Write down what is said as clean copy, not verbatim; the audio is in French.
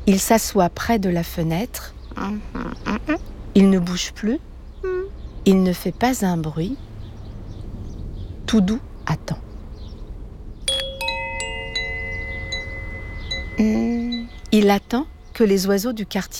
Il s'assoit près de la fenêtre. Il ne bouge plus. Il ne fait pas un bruit. Toudoux attend. Il attend que les oiseaux du quartier